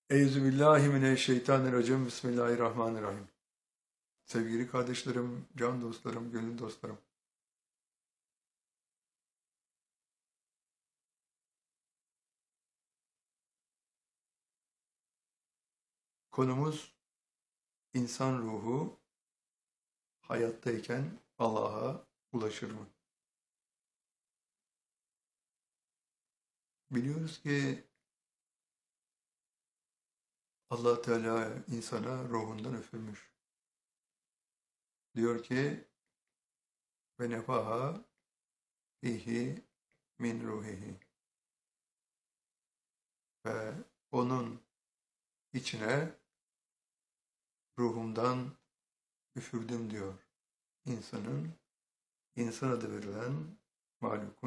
Euzubillahimineşşeytanirracim. Bismillahirrahmanirrahim. Sevgili kardeşlerim, can dostlarım, gönül dostlarım. Konumuz insan ruhu hayattayken Allah'a ulaşır mı? Biliyoruz ki Allah Teala insana ruhundan üfürmüş. Diyor ki ve nefaha fihi min ruhihi, ve onun içine ruhumdan üfürdüm diyor. İnsan adı verilen mahlukun